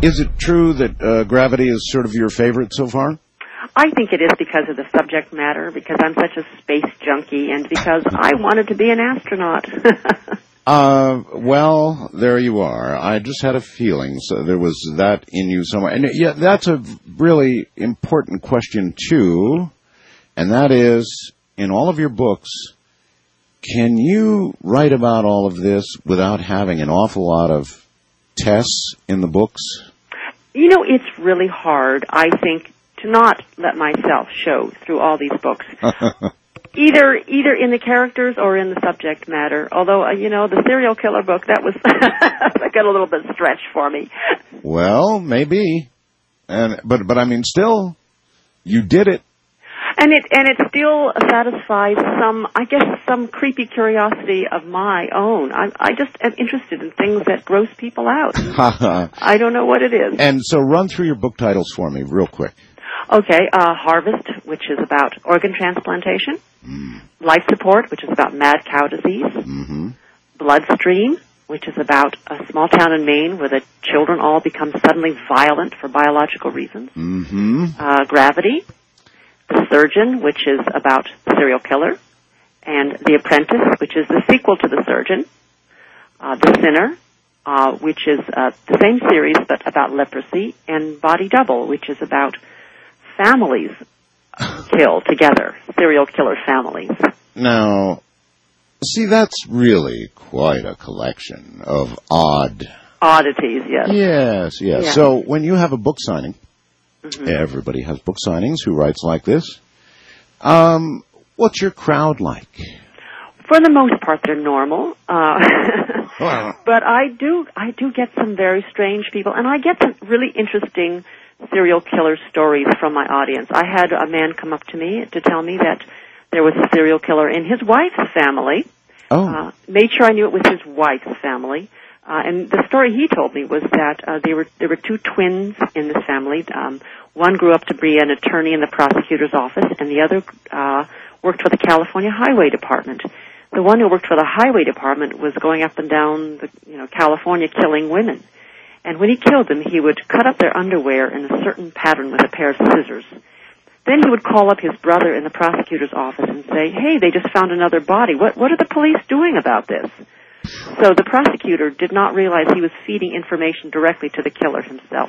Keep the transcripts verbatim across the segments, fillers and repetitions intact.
Is it true that uh, Gravity is sort of your favorite so far? I think it is because of the subject matter, because I'm such a space junkie, and because I wanted to be an astronaut. uh, well, there you are. I just had a feeling so there was that in you somewhere. And yeah, that's a really important question, too, and that is, in all of your books, can you write about all of this without having an awful lot of tests in the books? You know, it's really hard, I think, to not let myself show through all these books, either either in the characters or in the subject matter. Although, uh, you know, the serial killer book, that was that got a little bit stretched for me. Well, maybe, and but but I mean, still, you did it, and it and it still satisfies some, I guess, some creepy curiosity of my own. I I just am interested in things that gross people out. I don't know what it is. And so, run through your book titles for me, real quick. Okay, uh, Harvest, which is about organ transplantation. Mm. Life Support, which is about mad cow disease. Mm-hmm. Bloodstream, which is about a small town in Maine where the children all become suddenly violent for biological reasons. Mm-hmm. Uh, Gravity. The Surgeon, which is about the serial killer. And The Apprentice, which is the sequel to The Surgeon. Uh, the Sinner, uh, which is uh, the same series but about leprosy. And Body Double, which is about families kill together, serial killer families. Now, see, that's really quite a collection of odd... oddities, yes. Yes, yes. Yeah. So when you have a book signing, mm-hmm. everybody has book signings who writes like this. Um, what's your crowd like? For the most part, they're normal. Uh, well. But I do, I do get some very strange people, and I get some really interesting serial killer stories from my audience. I had a man come up to me to tell me that there was a serial killer in his wife's family. Oh. Uh, made sure I knew it was his wife's family. Uh, and the story he told me was that uh, they were there were two twins in this family. Um, one grew up to be an attorney in the prosecutor's office, and the other uh, worked for the California Highway Department. The one who worked for the Highway Department was going up and down, the, you know, California killing women. And when he killed them, he would cut up their underwear in a certain pattern with a pair of scissors. Then he would call up his brother in the prosecutor's office and say, hey, they just found another body. What, what are the police doing about this? So the prosecutor did not realize he was feeding information directly to the killer himself.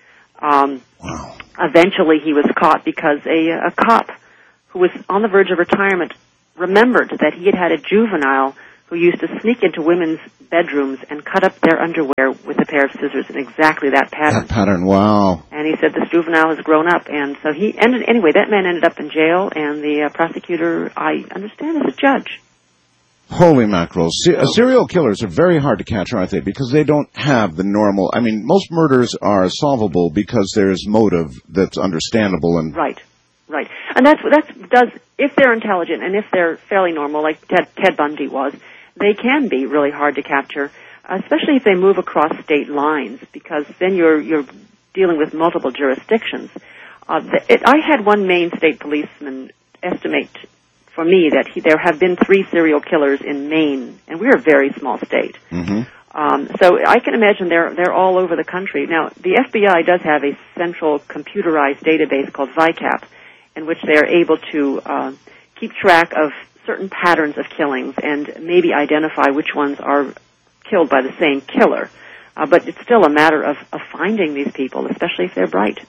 Um, wow. Eventually he was caught because a, a cop who was on the verge of retirement remembered that he had had a juvenile who used to sneak into women's bedrooms and cut up their underwear with a pair of scissors in exactly that pattern. That pattern, wow. And he said this juvenile has grown up, and so he ended, anyway, that man ended up in jail, and the uh, prosecutor, I understand, is a judge. Holy mackerel. Se- uh, serial killers are very hard to catch, aren't they? Because they don't have the normal, I mean, most murders are solvable because there's motive that's understandable and... Right. Right, and that's that's does if they're intelligent and if they're fairly normal, like Ted, Ted Bundy was, they can be really hard to capture, especially if they move across state lines, because then you're you're dealing with multiple jurisdictions. Uh, the, it, I had one Maine state policeman estimate for me that he, there have been three serial killers in Maine, and we're a very small state. Mm-hmm. Um, so I can imagine they're they're all over the country. Now, the F B I does have a central computerized database called VICAP, in which they are able to uh, keep track of certain patterns of killings and maybe identify which ones are killed by the same killer. Uh, but it's still a matter of, of finding these people, especially if they're bright.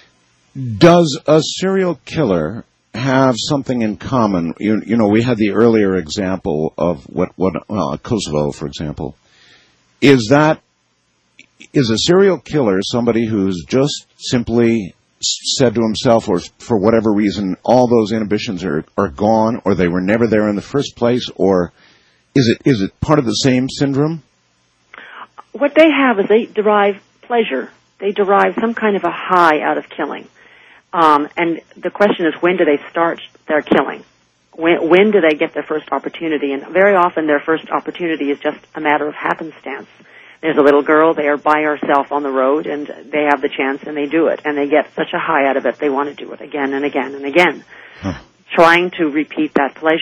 Does a serial killer have something in common? You, you know, we had the earlier example of what, what well, Kosovo, for example. Is that, is a serial killer somebody who's just simply said to himself, or for whatever reason, all those inhibitions are, are gone, or they were never there in the first place, or is it is it part of the same syndrome? What they have is they derive pleasure. They derive some kind of a high out of killing. Um, and the question is, when do they start their killing? When, when do they get their first opportunity? And very often their first opportunity is just a matter of happenstance. There's a little girl, they are by herself on the road, and they have the chance, and they do it. And they get such a high out of it, they want to do it again and again and again, huh. trying to repeat that pleasure.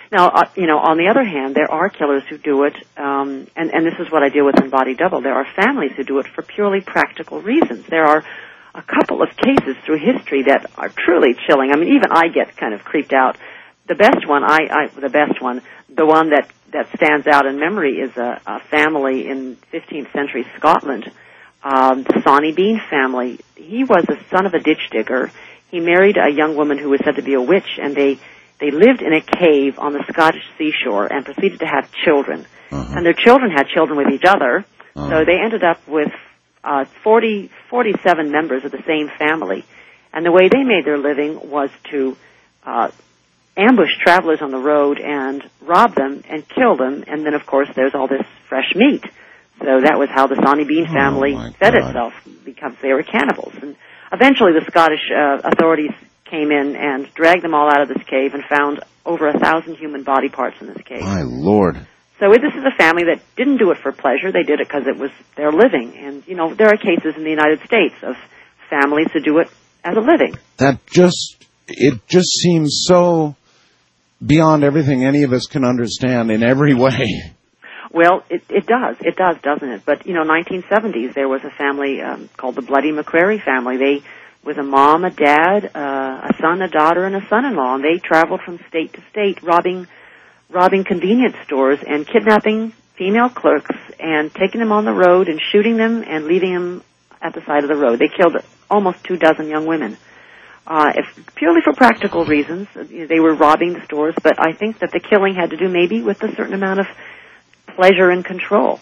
Now, uh, you know, on the other hand, there are killers who do it, um, and, and this is what I deal with in Body Double. There are families who do it for purely practical reasons. There are a couple of cases through history that are truly chilling. I mean, even I get kind of creeped out. The best one, I, I the best one, the one that, that stands out in memory is a, a family in fifteenth century Scotland, um, the Sawney Bean family. He was the son of a ditch digger. He married a young woman who was said to be a witch, and they They lived in a cave on the Scottish seashore and proceeded to have children. Uh-huh. And their children had children with each other, uh-huh. so they ended up with uh, forty, forty-seven members of the same family. And the way they made their living was to uh, ambush travelers on the road and rob them and kill them. And then, of course, there's all this fresh meat. So that was how the Sawney Bean family oh fed God. itself, because they were cannibals. And eventually the Scottish uh, authorities came in and dragged them all out of this cave and found over a thousand human body parts in this cave. My Lord. So this is a family that didn't do it for pleasure. They did it because it was their living. And, you know, there are cases in the United States of families who do it as a living. That just, it just seems so beyond everything any of us can understand in every way. Well, it, it does. It does, doesn't it? But, you know, nineteen seventies, there was a family um, called the Bloody McCrary family. They with a mom, a dad, uh, a son, a daughter, and a son-in-law, and they traveled from state to state robbing robbing convenience stores and kidnapping female clerks and taking them on the road and shooting them and leaving them at the side of the road. They killed almost two dozen young women. Uh, if, purely for practical reasons, they were robbing the stores, but I think that the killing had to do maybe with a certain amount of pleasure and control.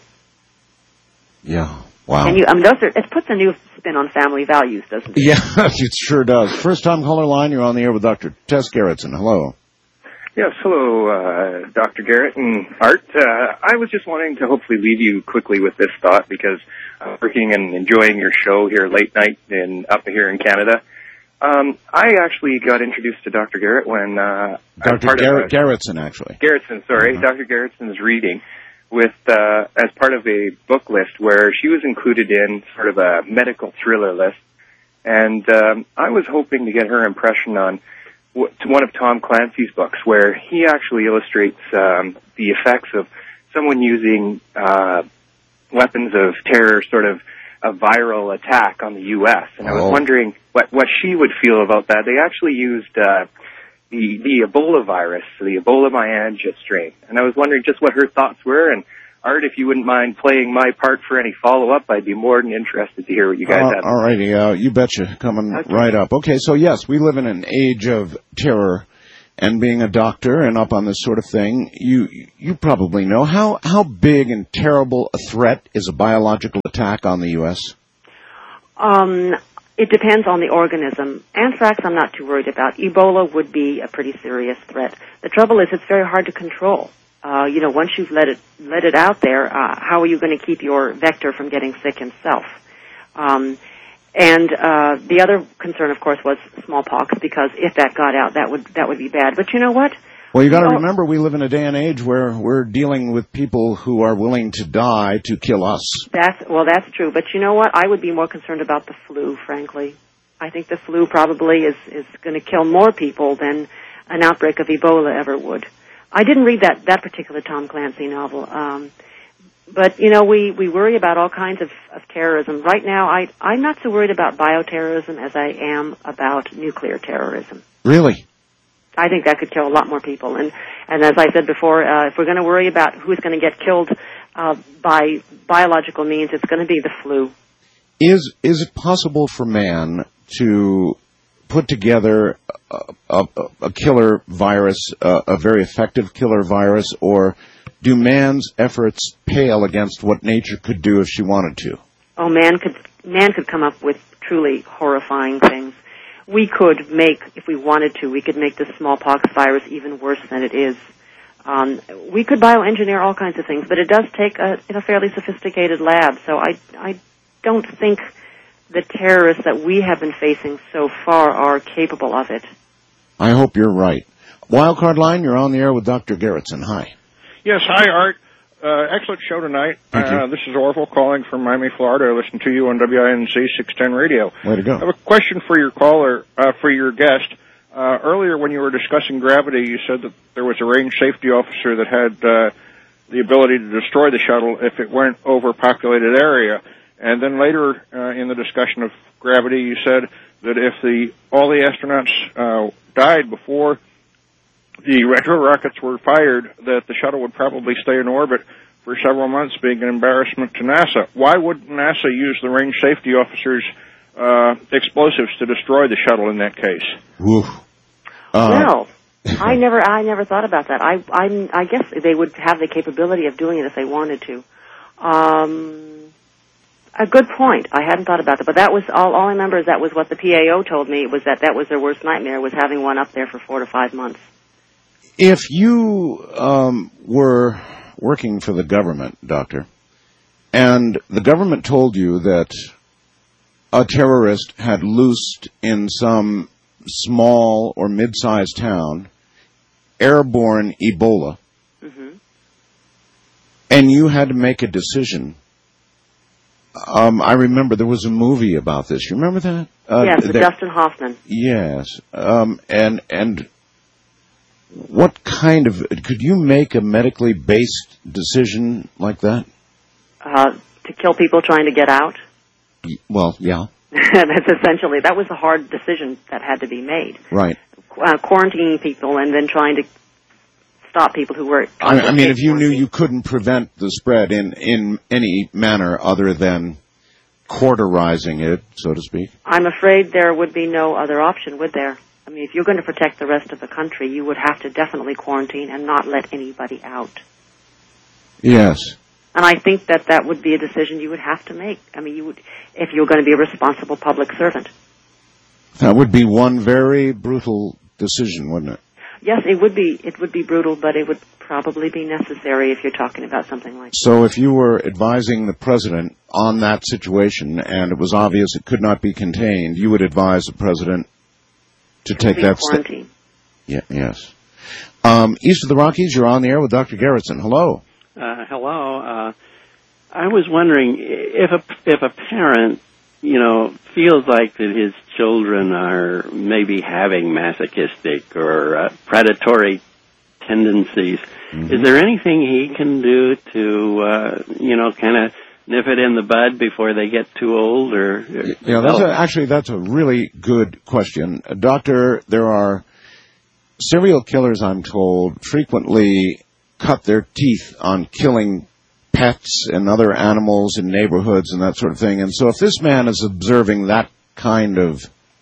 Yeah. Wow. And you, I mean, those are, it puts a new spin on family values, doesn't it? Yeah, it sure does. First time caller line, you're on the air with Doctor Tess Gerritsen. Hello. Yes, hello, uh, Doctor Garrett and Art. Uh, I was just wanting to hopefully leave you quickly with this thought, because I'm working and enjoying your show here late night in up here in Canada. Um, I actually got introduced to Doctor Garrett when uh, Doctor Garrett, Gerritsen, actually. Gerritsen, sorry, uh-huh. Doctor Gerritsen's reading. With uh, as part of a book list where she was included in sort of a medical thriller list, and um, I was hoping to get her impression on w- one of Tom Clancy's books, where he actually illustrates um, the effects of someone using uh, weapons of terror, sort of a viral attack on the U S And I was oh. wondering what what she would feel about that. They actually used Uh, The, the Ebola virus, the Ebola myangit strain. And I was wondering just what her thoughts were. And Art, if you wouldn't mind playing my part for any follow-up, I'd be more than interested to hear what you guys uh, have. All righty, uh, you betcha, coming okay. right up. Okay, so yes, we live in an age of terror, and being a doctor and up on this sort of thing, you you probably know, how, how big and terrible a threat is a biological attack on the U S? Um... It depends on the organism. Anthrax I'm not too worried about. Ebola would be a pretty serious threat. The trouble is it's very hard to control. Uh, you know, once you've let it let it out there, uh, how are you going to keep your vector from getting sick himself? Um, and uh, the other concern, of course, was smallpox, because if that got out, that would that would be bad. But you know what? Well, you got to remember, we live in a day and age where we're dealing with people who are willing to die to kill us. That's well, that's true. But you know what? I would be more concerned about the flu, frankly. I think the flu probably is is going to kill more people than an outbreak of Ebola ever would. I didn't read that that particular Tom Clancy novel, um, but you know, we we worry about all kinds of, of terrorism right now. I I'm not so worried about bioterrorism as I am about nuclear terrorism. Really? I think that could kill a lot more people. And, and as I said before, uh, if we're going to worry about who's going to get killed uh, by biological means, it's going to be the flu. Is is it possible for man to put together a, a, a killer virus, a, a very effective killer virus, or do man's efforts pale against what nature could do if she wanted to? Oh, man could man could come up with truly horrifying things. We could make, if we wanted to, we could make the smallpox virus even worse than it is. Um, we could bioengineer all kinds of things, but it does take a, a fairly sophisticated lab. So I, I don't think the terrorists that we have been facing so far are capable of it. I hope you're right. Wildcard line, you're on the air with Doctor Gerritsen. Hi. Yes, hi, Art. Uh, excellent show tonight. Thank you. Uh, this is Orville calling from Miami, Florida. I listen to you on W I N Z six ten Radio. Way to go. I have a question for your caller, uh, for your guest. Uh, earlier, when you were discussing gravity, you said that there was a range safety officer that had uh, the ability to destroy the shuttle if it went over a populated area. And then later uh, in the discussion of gravity, you said that if the all the astronauts uh, died before the retro rockets were fired, that the shuttle would probably stay in orbit for several months, being an embarrassment to NASA. Why would NASA use the range safety officers' uh, explosives to destroy the shuttle in that case? Woo. Uh, well, I never, I never thought about that. I, I, I guess they would have the capability of doing it if they wanted to. Um, a good point. I hadn't thought about that, but that was all. All I remember is that was what the P A O told me. Was that that was their worst nightmare, was having one up there for four to five months. If you um, were working for the government, Doctor, and the government told you that a terrorist had loosed in some small or mid-sized town airborne Ebola, mm-hmm. and you had to make a decision. Um, I remember there was a movie about this. You remember that? Uh, yes, with that, Dustin Hoffman. Yes. Um, and and what kind of, could you make a medically based decision like that? Uh, to kill people trying to get out? Well, yeah. That's essentially, that was a hard decision that had to be made. Right. Uh, quarantining people and then trying to stop people who were... I, I mean, if you knew you couldn't prevent the spread in, in any manner other than cauterizing it, so to speak. I'm afraid there would be no other option, would there? I mean, if you're going to protect the rest of the country, you would have to definitely quarantine and not let anybody out. Yes. And I think that that would be a decision you would have to make. I mean, you would, if you're going to be a responsible public servant. That would be one very brutal decision, wouldn't it? Yes, it would be. It would be brutal, but it would probably be necessary if you're talking about something like that. So if you were advising the president on that situation and it was obvious it could not be contained, you would advise the president to take that step. Yeah, yes. Um, east of the Rockies, you're on the air with Doctor Gerritsen. Hello. Uh, hello. Uh, I was wondering if a if a parent, you know, feels like that his children are maybe having masochistic or uh, predatory tendencies, mm-hmm. is there anything he can do to, uh, you know, kind of nip it in the bud before they get too old? Or, or yeah, that's a, actually that's a really good question, uh, Doctor. There are serial killers, I'm told, frequently cut their teeth on killing pets and other animals in neighborhoods and that sort of thing. And so if this man is observing that kind of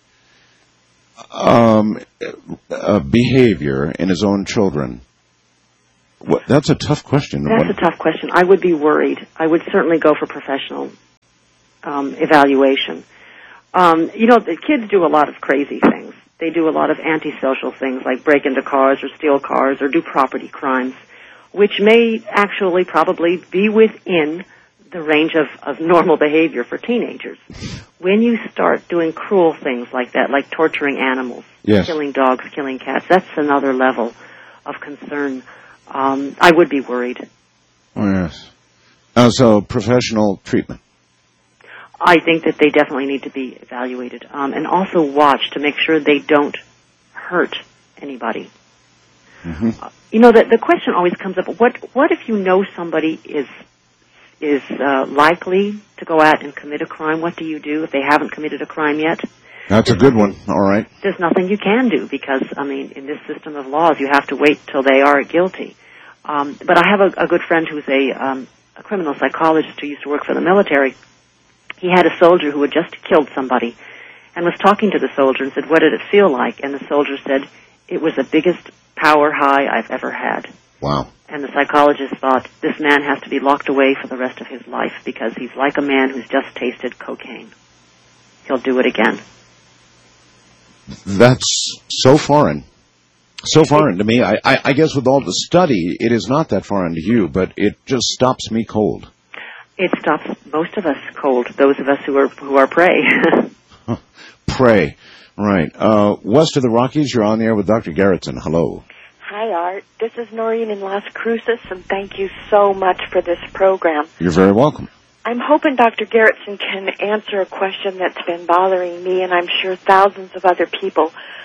um, uh, behavior in his own children, what, that's a tough question. That's what, a tough question. I would be worried. I would certainly go for professional um, evaluation. Um, you know, the kids do a lot of crazy things. They do a lot of antisocial things like break into cars or steal cars or do property crimes, which may actually probably be within the range of, of normal behavior for teenagers. When you start doing cruel things like that, like torturing animals, yes. killing dogs, killing cats, that's another level of concern. Um, I would be worried. Oh, yes. Uh, so professional treatment. I think that they definitely need to be evaluated, um, and also watch to make sure they don't hurt anybody. Mm-hmm. Uh, you know, the, the question always comes up, what what if you know somebody is is uh, likely to go out and commit a crime? What do you do if they haven't committed a crime yet? That's a good one. All right. There's nothing you can do because, I mean, in this system of laws, you have to wait till they are guilty. Um, but I have a, a good friend who's a, um, a criminal psychologist who used to work for the military. He had a soldier who had just killed somebody and was talking to the soldier and said, what did it feel like? And the soldier said, it was the biggest power high I've ever had. Wow. And the psychologist thought, this man has to be locked away for the rest of his life because he's like a man who's just tasted cocaine. He'll do it again. That's so foreign. So foreign to me. I, I, I guess with all the study, it is not that foreign to you, but it just stops me cold. It stops most of us cold, those of us who are who are prey. Prey. Right. Uh, west of the Rockies, you're on the air with Doctor Gerritsen. Hello. Hi, Art. This is Noreen in Las Cruces, and thank you so much for this program. You're very welcome. I'm hoping Doctor Gerritsen can answer a question that's been bothering me, and I'm sure thousands of other people.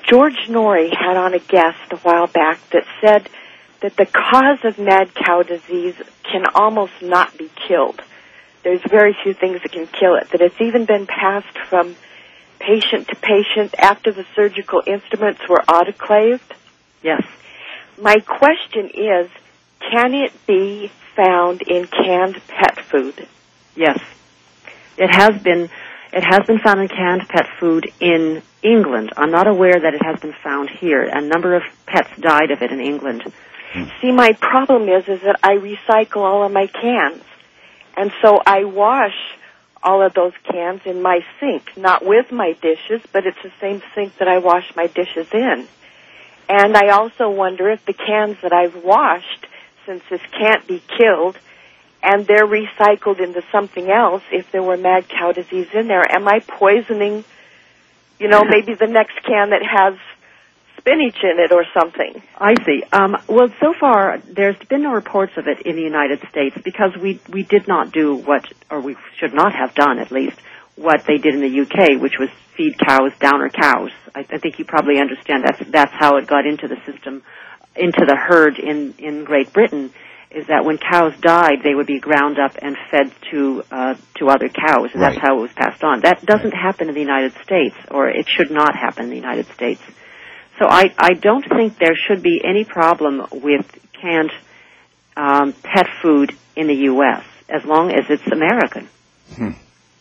George Norrie had on a guest a while back that said that the cause of mad cow disease can almost not be killed. There's very few things that can kill it, that it's even been passed from patient to patient after the surgical instruments were autoclaved. Yes. My question is, can it be found in canned pet food? Yes. It has been it has been found in canned pet food in England. I'm not aware that it has been found here. A number of pets died of it in England. See, my problem is is that I recycle all of my cans. And so I wash all of those cans in my sink, not with my dishes, but it's the same sink that I wash my dishes in. And I also wonder if the cans that I've washed, since this can't be killed, and they're recycled into something else, if there were mad cow disease in there, am I poisoning, you know, maybe the next can that has spinach in it or something? I see. Um, well, so far, there's been no reports of it in the United States because we, we did not do what, or we should not have done at least, what they did in the U K, which was feed cows downer cows. I, I think you probably understand that's, that's how it got into the system, into the herd in, in Great Britain, is that when cows died, they would be ground up and fed to uh, to other cows, and Right. that's how it was passed on. That doesn't happen in the United States, or it should not happen in the United States. So I, I don't think there should be any problem with canned um, pet food in the U S as long as it's American. Hmm.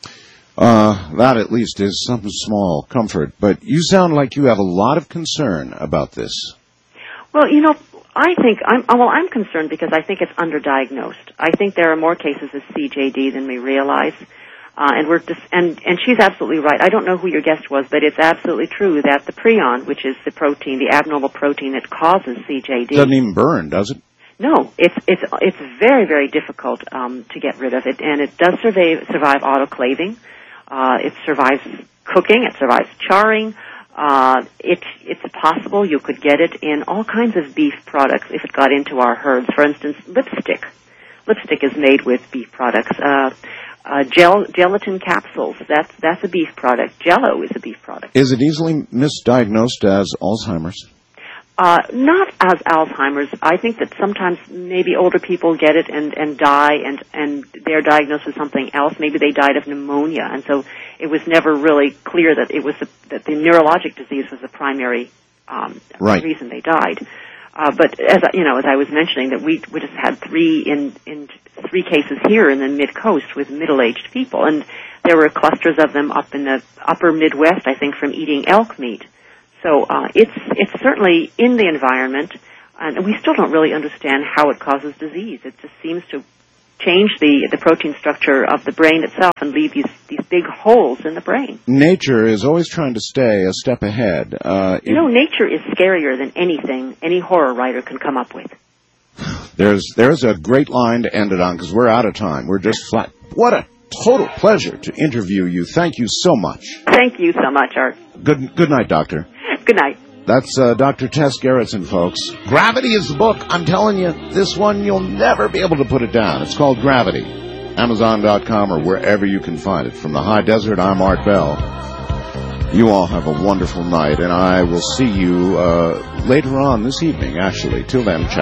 Uh, that at least is some small comfort. But you sound like you have a lot of concern about this. Well, you know, I think I'm well. I'm concerned because I think it's underdiagnosed. I think there are more cases of C J D than we realize, uh, and we're just, and and she's absolutely right. I don't know who your guest was, but it's absolutely true that the prion, which is the protein, the abnormal protein that causes C J D, Doesn't even burn, does it? No, it's it's it's very very difficult um, to get rid of it, and it does survive survive autoclaving. Uh, it survives cooking. It survives charring. Uh, it, it's possible you could get it in all kinds of beef products if it got into our herds. For instance, lipstick. Lipstick is made with beef products. Uh, uh, gel, gelatin capsules, that's, that's a beef product. Jell-O is a beef product. Is it easily misdiagnosed as Alzheimer's? Uh, not as Alzheimer's. I think that sometimes maybe older people get it and, and die, and, and they're diagnosed with something else. Maybe they died of pneumonia, and so it was never really clear that it was the, that the neurologic disease was the primary um, right. reason they died. Uh, but as you know, as I was mentioning, that we we just had three in in three cases here in the mid coast with middle-aged people, and there were clusters of them up in the upper Midwest, I think, from eating elk meat. So uh, it's it's certainly in the environment, and we still don't really understand how it causes disease. It just seems to change the the protein structure of the brain itself and leave these these big holes in the brain. Nature is always trying to stay a step ahead. Uh, you know, nature is scarier than anything any horror writer can come up with. There's there's a great line to end it on because we're out of time. We're just flat. What a total pleasure to interview you. Thank you so much. Thank you so much, Art. Good good night, Doctor. Good night. That's uh, Doctor Tess Gerritsen, folks. Gravity is the book. I'm telling you, this one, you'll never be able to put it down. It's called Gravity. Amazon dot com or wherever you can find it. From the high desert, I'm Art Bell. You all have a wonderful night, and I will see you uh, later on this evening, actually. Till then, ciao.